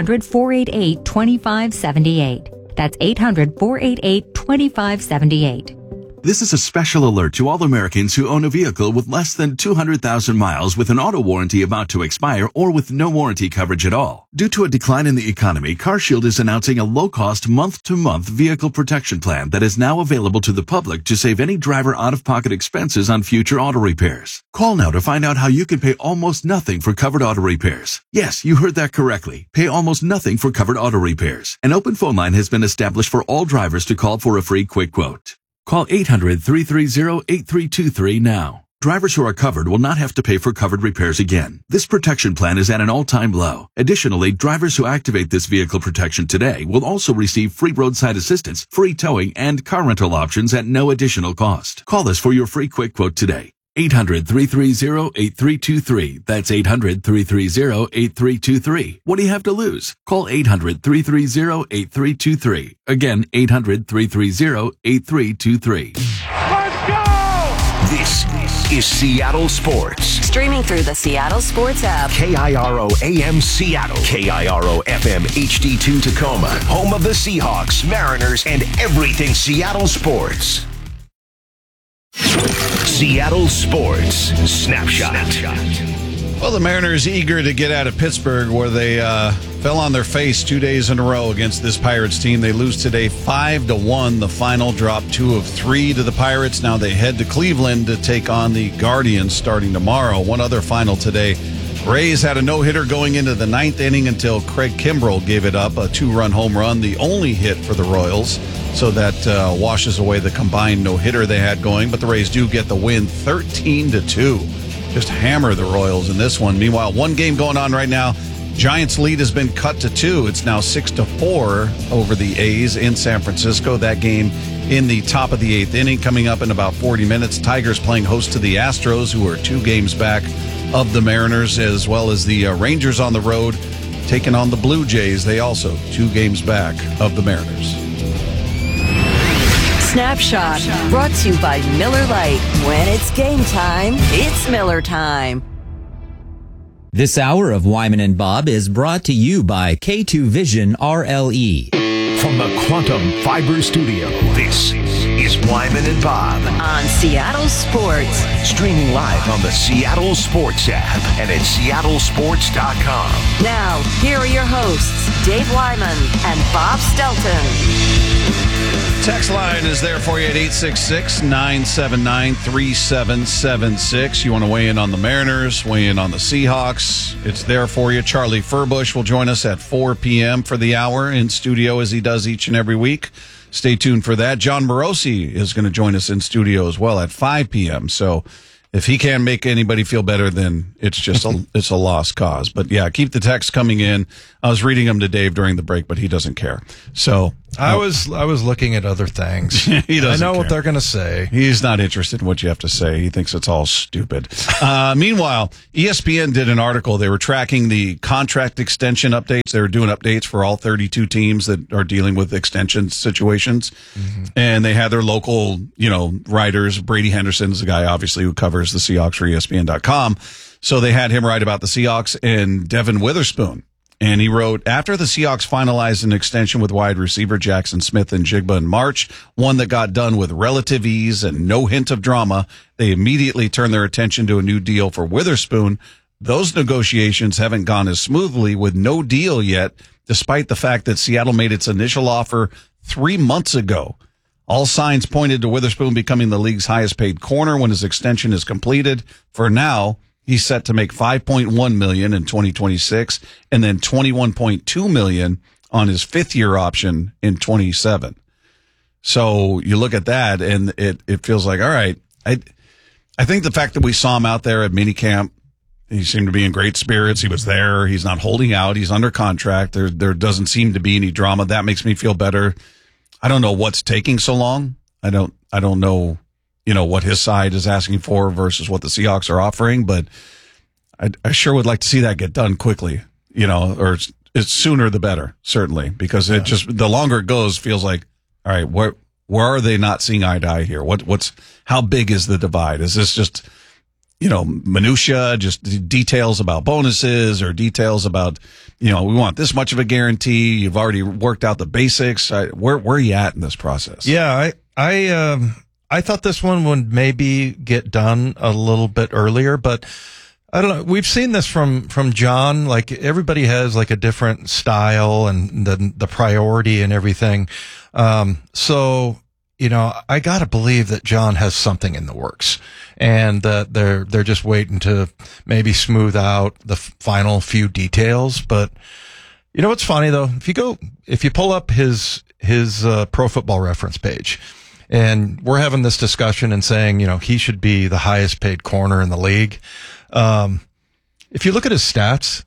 M: 800-488-2578. That's 800-488-2578.
P: This is a special alert to all Americans who own a vehicle with less than 200,000 miles with an auto warranty about to expire or with no warranty coverage at all. Due to a decline in the economy, CarShield is announcing a low-cost month-to-month vehicle protection plan that is now available to the public to save any driver out-of-pocket expenses on future auto repairs. Call now to find out how you can pay almost nothing for covered auto repairs. Yes, you heard that correctly. Pay almost nothing for covered auto repairs. An open phone line has been established for all drivers to call for a free quick quote. Call 800-330-8323 now. Drivers who are covered will not have to pay for covered repairs again. This protection plan is at an all-time low. Additionally, drivers who activate this vehicle protection today will also receive free roadside assistance, free towing, and car rental options at no additional cost. Call us for your free quick quote today. 800-330-8323. That's 800-330-8323. What do you have to lose? Call 800-330-8323. Again, 800-330-8323.
R: Let's go! This is Seattle Sports.
S: Streaming through the Seattle Sports app.
R: KIRO AM Seattle. KIRO FM HD2 Tacoma. Home of the Seahawks, Mariners, and everything Seattle sports. Seattle Sports Snapshot.
B: Well, the Mariners eager to get out of Pittsburgh, where they fell on their face 2 days in a row against this Pirates team. They lose today 5-1. The final drop 2 of 3 to the Pirates. Now they head to Cleveland to take on the Guardians starting tomorrow. One other final today. Rays had a no-hitter going into the 9th inning until Craig Kimbrell gave it up, a 2-run home run, the only hit for the Royals. So that washes away the combined no-hitter they had going. But the Rays do get the win 13-2. Just hammer the Royals in this one. Meanwhile, one game going on right now. Giants' lead has been cut to 2. It's now 6-4 over the A's in San Francisco. That game in the top of the 8th inning coming up in about 40 minutes. Tigers playing host to the Astros, who are 2 games back of the Mariners, as well as the Rangers on the road taking on the Blue Jays. They also 2 games back of the Mariners.
S: Snapshot, brought to you by Miller Lite. When it's game time, it's Miller time.
A: This hour of Wyman and Bob is brought to you by K2 Vision RLE.
R: From the Quantum Fiber Studio, this is Wyman and Bob
S: on Seattle Sports.
R: Streaming live on the Seattle Sports app and at seattlesports.com.
S: Now, here are your hosts, Dave Wyman and Bob Stelton.
B: Text line is there for you at 866-979-3776. You want to weigh in on the Mariners, weigh in on the Seahawks. It's there for you. Charlie Furbush will join us at 4 p.m. for the hour in studio as he does each and every week. Stay tuned for that. John Morosi is going to join us in studio as well at 5 p.m. So if he can't make anybody feel better, then it's just it's a lost cause. But yeah, keep the texts coming in. I was reading them to Dave during the break, but he doesn't care. So
C: I was looking at other things.
B: He doesn't
C: I know
B: care.
C: what they're going to say.
B: He's not interested in what you have to say. He thinks it's all stupid. Meanwhile, ESPN did an article. They were tracking the contract extension updates. They were doing updates for all 32 teams that are dealing with extension situations. Mm-hmm. And they had their local, writers. Brady Henderson is the guy, obviously, who covers the Seahawks for ESPN.com. So they had him write about the Seahawks and Devin Witherspoon. And he wrote, after the Seahawks finalized an extension with wide receiver Jackson Smith and Jigba in March, one that got done with relative ease and no hint of drama, they immediately turned their attention to a new deal for Witherspoon. Those negotiations haven't gone as smoothly with no deal yet, despite the fact that Seattle made its initial offer 3 months ago. All signs pointed to Witherspoon becoming the league's highest paid corner when his extension is completed. For now, he's set to make $5.1 million in 2026 and then $21.2 million on his fifth-year option in 27. So you look at that, and it feels like, all right, I think the fact that we saw him out there at minicamp, he seemed to be in great spirits. He was there. He's not holding out. He's under contract. There doesn't seem to be any drama. That makes me feel better. I don't know what's taking so long. I don't know, what his side is asking for versus what the Seahawks are offering, but I sure would like to see that get done quickly, or it's sooner the better, certainly, because it just, the longer it goes, feels like, all right, where are they not seeing eye to eye here? How big is the divide? Is this just, minutia, just details about bonuses or details about, we want this much of a guarantee. You've already worked out the basics. Where are you at in this process?
C: Yeah, I thought this one would maybe get done a little bit earlier, but I don't know. We've seen this from John. Like, everybody has like a different style and the priority and everything. So, I gotta believe that John has something in the works and that they're just waiting to maybe smooth out the final few details. But what's funny though? If you pull up his Pro Football Reference page, and we're having this discussion and saying, he should be the highest paid corner in the league. If you look at his stats,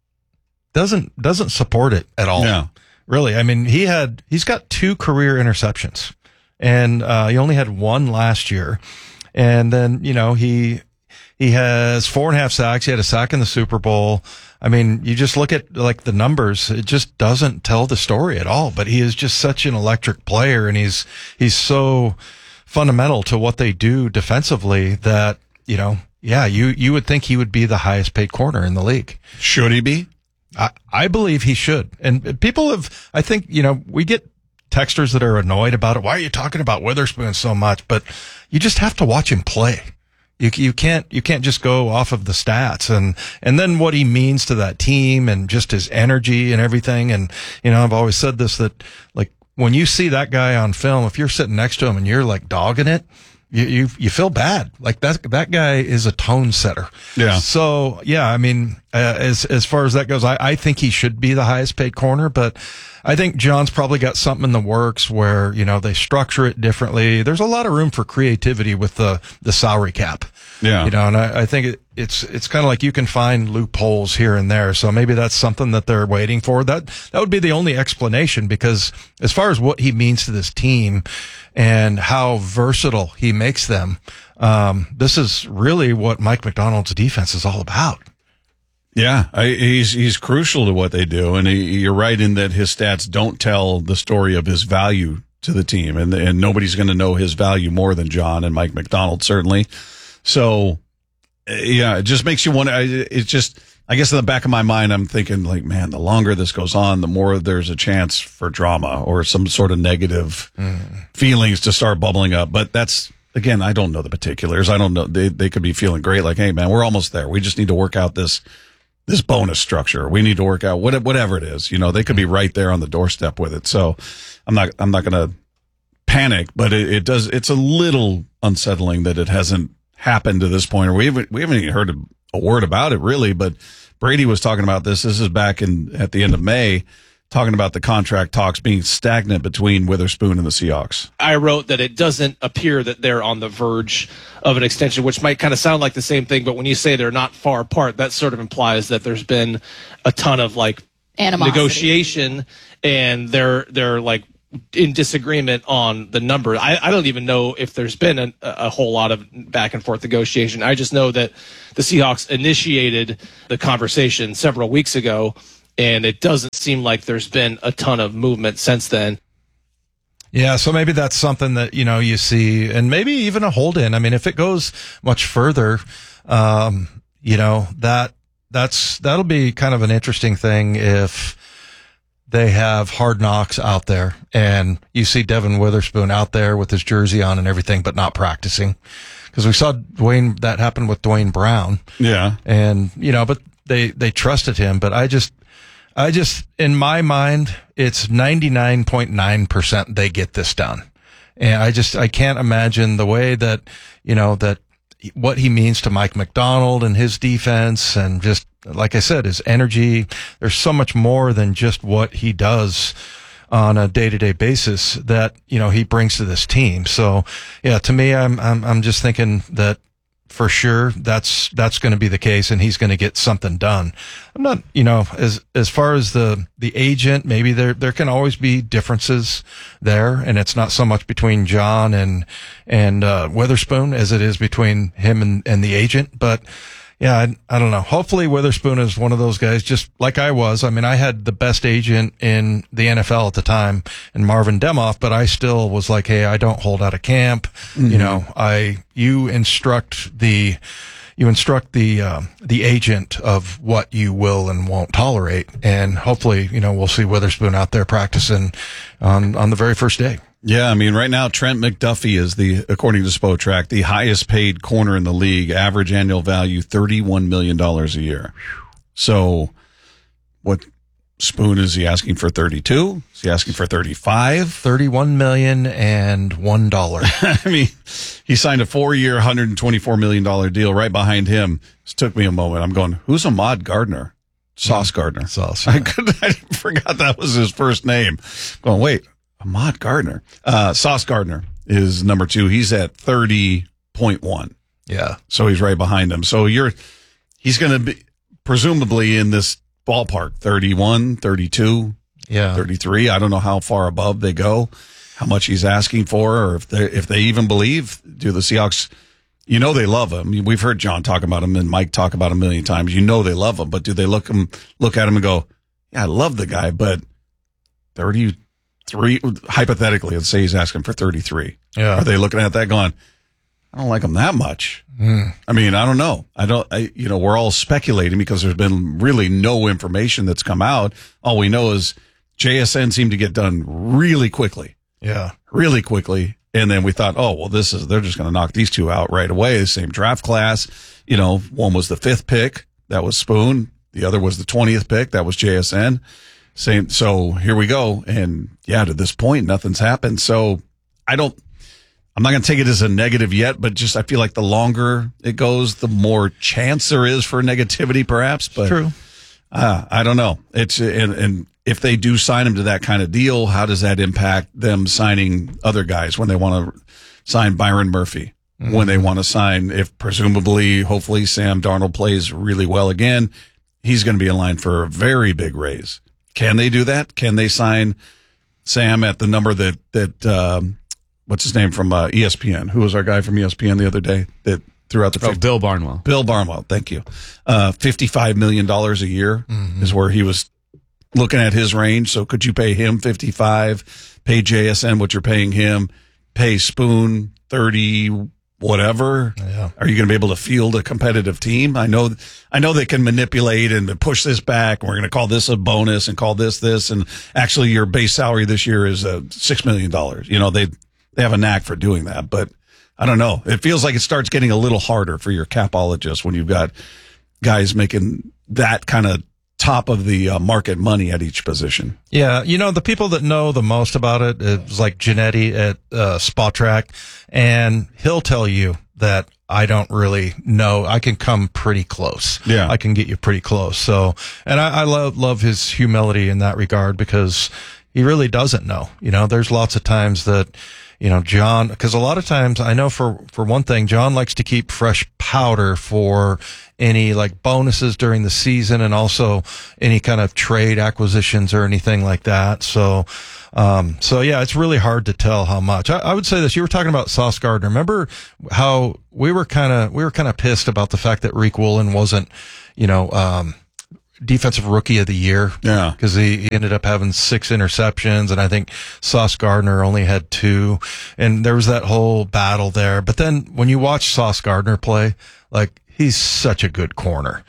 C: doesn't support it at all.
B: Yeah.
C: Really. I mean, he's got 2 career interceptions and, he only had 1 last year. And then, he has 4.5 sacks. He had a sack in the Super Bowl. I mean, you just look at like the numbers, it just doesn't tell the story at all, but he is just such an electric player and he's so fundamental to what they do defensively that, you would think he would be the highest paid corner in the league.
B: Should he be?
C: I believe he should. And people I think, we get texters that are annoyed about it. Why are you talking about Witherspoon so much? But you just have to watch him play. You can't just go off of the stats and then what he means to that team and just his energy and everything. And, I've always said this, that like when you see that guy on film, if you're sitting next to him and you're like dogging it, you feel bad. Like that guy is a tone setter.
B: Yeah.
C: So yeah, I mean, as far as that goes, I think he should be the highest paid corner, but I think John's probably got something in the works where, they structure it differently. There's a lot of room for creativity with the salary cap.
B: Yeah.
C: And I think it's kind of like you can find loopholes here and there. So maybe that's something that they're waiting for. That would be the only explanation, because as far as what he means to this team and how versatile he makes them, this is really what Mike Macdonald's defense is all about.
B: Yeah, he's crucial to what they do, and you're right in that his stats don't tell the story of his value to the team, and nobody's going to know his value more than John and Mike Macdonald, certainly. So, yeah, it just makes you wonder. I guess in the back of my mind, I'm thinking like, man, the longer this goes on, the more there's a chance for drama or some sort of negative feelings to start bubbling up. But that's, again, I don't know the particulars. I don't know. They could be feeling great. Like, hey man, we're almost there. We just need to work out this bonus structure. We need to work out whatever it is. You know, they could be right there on the doorstep with it. So I'm not going to panic, but it's a little unsettling that it hasn't happened to this point, or we haven't even heard a word about it really. But Brady was talking about this. This is back at the end of May, talking about the contract talks being stagnant between Witherspoon and the Seahawks.
J: I wrote that it doesn't appear that they're on the verge of an extension, which might kind of sound like the same thing, but when you say they're not far apart, that sort of implies that there's been a ton of like
K: animosity,
J: negotiation, and they're like in disagreement on the number. I don't even know if there's been a whole lot of back and forth negotiation. I just know that the Seahawks initiated the conversation several weeks ago, and it doesn't seem like there's been a ton of movement since then.
C: Yeah, so maybe that's something that, you know, you see, and maybe even a hold in. I mean, if it goes much further, you know, that'll be kind of an interesting thing if they have Hard Knocks out there and you see Devin Witherspoon out there with his jersey on and everything, but not practicing. Because we saw that happened with Dwayne Brown.
B: Yeah.
C: And, you know, but they trusted him, but I just, in my mind, it's 99.9% they get this done. And I can't imagine the way that, you know, that what he means to Mike McDonald and his defense, and just, like I said, his energy. There's so much more than just what he does on a day-to-day basis that, you know, he brings to this team. So yeah, to me, I'm just thinking that for sure that's going to be the case, and he's going to get something done. I'm not, you know, as far as the agent, maybe there can always be differences there, and it's not so much between John and Witherspoon as it is between him and the agent. But yeah, I don't know. Hopefully Witherspoon is one of those guys, just like I was. I mean, I had the best agent in the NFL at the time, in Marvin Demoff, but I still was like, hey, I don't hold out of camp. Mm-hmm. You know, you instruct the agent of what you will and won't tolerate. And hopefully, you know, we'll see Witherspoon out there practicing on the very first day.
B: Yeah, I mean, right now, Trent McDuffie is according to Spotrac, the highest paid corner in the league, average annual value, $31 million a year. So what Spoon, is he asking for 32? Is he asking for 35?
C: $31 million and $1.
B: I mean, he signed a 4-year, $124 million deal. Right behind him, it took me a moment. I'm going, who's Ahmad Gardner? Sauce Gardner.
C: Sauce. Yeah.
B: I forgot that was his first name. Going, wait. Ahmad Gardner. Sauce Gardner is number 2. He's at 30.1.
C: Yeah.
B: So he's right behind him. So he's going to be presumably in this ballpark, 31, 32, 33. I don't know how far above they go, how much he's asking for, or if they even believe, do the Seahawks, you know, they love him. We've heard John talk about him and Mike talk about him a million times. You know, they love him, but do they look at him and go, yeah, I love the guy, but 33, hypothetically, let's say he's asking for 33.
C: Yeah.
B: Are they looking at that going, I don't like him that much? I mean, I don't know. We're all speculating because there's been really no information that's come out. All we know is JSN seemed to get done really quickly.
C: Yeah.
B: Really quickly. And then we thought, oh, well, they're just going to knock these two out right away. The same draft class. You know, one was the 5th pick. That was Spoon. The other was the 20th pick. That was JSN. Same. So here we go. And yeah, to this point, nothing's happened. So I'm not going to take it as a negative yet, but just, I feel like the longer it goes, the more chance there is for negativity, perhaps. But
C: true.
B: I don't know. And if they do sign him to that kind of deal, how does that impact them signing other guys when they want to sign Byron Murphy? Mm-hmm. When they want to sign, if presumably, hopefully Sam Darnold plays really well again, he's going to be in line for a very big raise. Can they do that? Can they sign Sam at the number that what's his name from ESPN? Who was our guy from ESPN the other day that threw out the
Q: Bill Barnwell.
B: Bill Barnwell, thank you. $55 million a year is where he was looking at his range. So could you pay him 55, pay JSN what you're paying him, pay Spoon 30, whatever?
C: Yeah.
B: Are you going to be able to field a competitive team? I know they can manipulate and push this back. We're going to call this a bonus and call this, and actually your base salary this year is $6 million. You know, they have a knack for doing that, but I don't know. It feels like it starts getting a little harder for your capologist when you've got guys making that kind of top of the market money at each position.
C: Yeah, you know, the people that know the most about it is like Giannetti at Spotrac, and he'll tell you that I don't really know. I can come pretty close.
B: Yeah.
C: I can get you pretty close. So, and I love his humility in that regard, because he really doesn't know. You know, there's lots of times that, you know, John, because a lot of times I know for one thing, John likes to keep fresh powder for any like bonuses during the season, and also any kind of trade acquisitions or anything like that. So yeah, it's really hard to tell how much. I would say this. You were talking about Sauce Gardner. Remember how we were kind of pissed about the fact that Rick Woolen wasn't, you know, defensive rookie of the year.
B: Yeah.
C: Cause he ended up having 6 interceptions, and I think Sauce Gardner only had 2. And there was that whole battle there. But then when you watch Sauce Gardner play, like, he's such a good corner.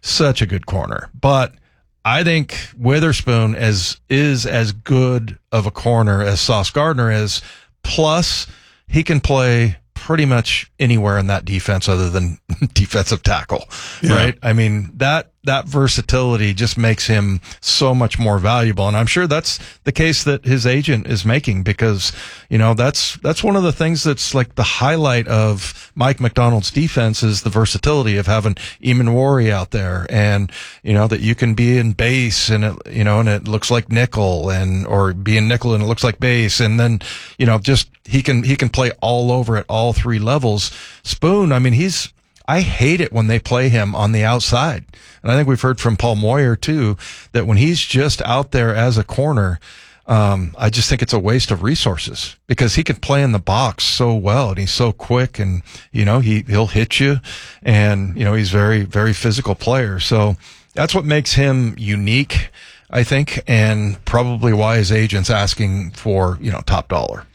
C: But I think Witherspoon is as good of a corner as Sauce Gardner is. Plus, he can play pretty much anywhere in that defense other than defensive tackle, right? I mean, that versatility just makes him so much more valuable. And I'm sure that's the case that his agent is making, because, you know, that's one of the things that's like the highlight of Mike McDonald's defense is the versatility of having Eamon Wari out there, and, you know, that you can be in base and it looks like nickel, or be in nickel and it looks like base. And then, you know, just he can play all over at all 3 levels. Spoon, I mean, I hate it when they play him on the outside. And I think we've heard from Paul Moyer too, that when he's just out there as a corner, I just think it's a waste of resources, because he can play in the box so well, and he's so quick, and, you know, he'll hit you, and, you know, he's very, very physical player. So that's what makes him unique, I think, and probably why his agent's asking for, you know, top dollar.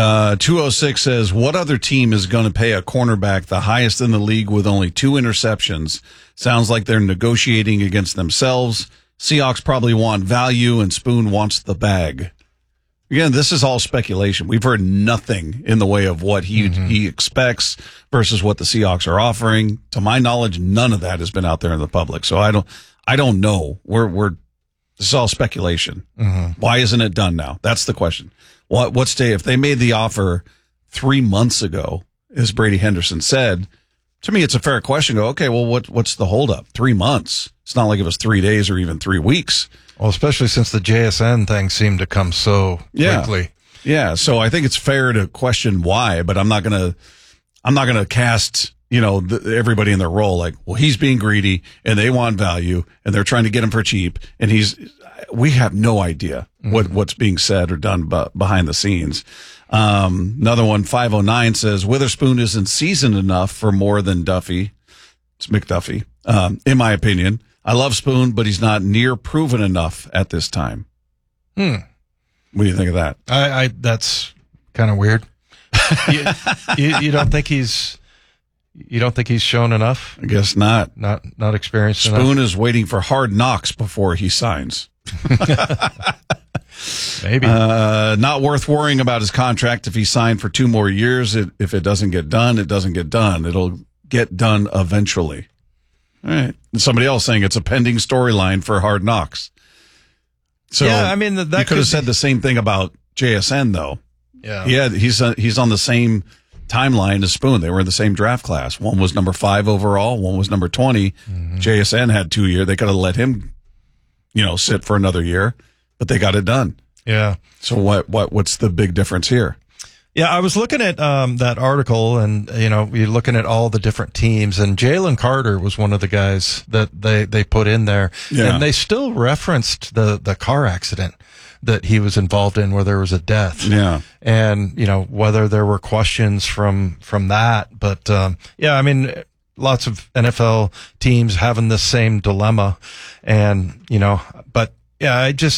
B: 206 says, what other team is going to pay a cornerback the highest in the league with only 2 interceptions? Sounds like they're negotiating against themselves. Seahawks probably want value, and Spoon wants the bag. Again, this is all speculation. We've heard nothing in the way of what he expects versus what the Seahawks are offering. To my knowledge, none of that has been out there in the public. So I don't know. This is all speculation. Why isn't it done now? That's the question. If they made the offer 3 months ago, as Brady Henderson said, to me, it's a fair question. Go, okay, well, what's the holdup? 3 months. It's not like it was 3 days or even 3 weeks.
C: Well, especially since the JSN thing seemed to come so quickly.
B: Yeah. So I think it's fair to question why, but I'm not gonna cast, you know, everybody in their role like, well, he's being greedy and they want value and they're trying to get him for cheap, and we have no idea what's being said or done behind the scenes. Another one, 509 says, Witherspoon isn't seasoned enough for more than Duffy. It's McDuffie. In my opinion, I love Spoon, but he's not near proven enough at this time. What do you think of that?
C: That's kind of weird. You don't think he's shown enough?
B: I guess not.
C: Not experienced enough.
B: Spoon is waiting for hard knocks before he signs.
C: Maybe.
B: Not worth worrying about his contract if he signed for 2 more years. If it doesn't get done, it doesn't get done. It'll get done eventually. All right. And somebody else saying it's a pending storyline for Hard Knocks. So
C: yeah, I mean, that
B: you could have said the same thing about JSN, though.
C: Yeah.
B: He's on the same timeline as Spoon. They were in the same draft class. One was number 5 overall. One was number 20. JSN had 2 years. They could have let him, you know, sit for another year, but they got it done.
C: Yeah.
B: So what's the big difference here?
C: Yeah, I was looking at that article, and, you know, you're looking at all the different teams, and Jalen Carter was one of the guys that they put in there.
B: Yeah.
C: And they still referenced the car accident that he was involved in where there was a death.
B: Yeah.
C: And, you know, whether there were questions from that. But, yeah, I mean, lots of NFL teams having the same dilemma. And, you know, but yeah,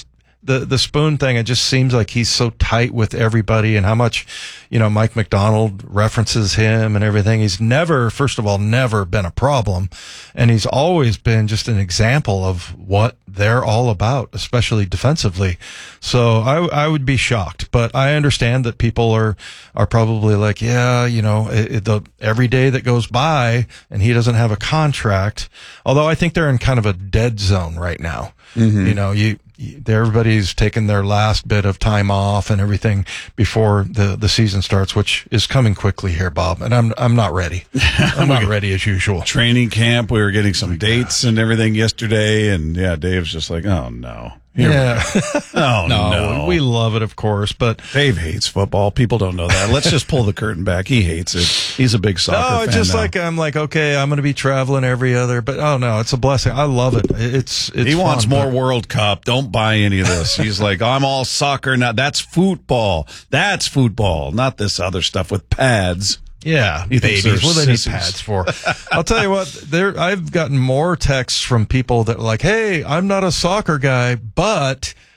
C: the Spoon thing, it just seems like he's so tight with everybody, and how much, Mike McDonald references him and everything. He's never been a problem, and he's always been just an example of what they're all about, especially defensively. So I would be shocked, but I understand that people are probably like, yeah, every day that goes by and he doesn't have a contract, although I think they're in kind of a dead zone right now. Mm-hmm. Everybody's taking their last bit of time off and everything before the season starts, which is coming quickly here, Bob. And I'm not ready. I'm not ready as usual.
B: Training camp, we were getting some dates and everything yesterday, and Dave's just like, oh no. No. We love it, of course, but Dave hates football. People don't know that. Let's just pull the curtain back. He hates it. He's a big soccer fan.
C: Just now. I'm like, okay, I'm going to be traveling every other, but it's a blessing. I love it. It's
B: he wants
C: fun,
B: more World Cup. Don't buy any of this. He's like, I'm all soccer now. That's football. That's football, not this other stuff with pads.
C: Yeah, babies. What do they need pads for? I'll tell you what, I've gotten more texts from people that are like, hey, I'm not a soccer guy, but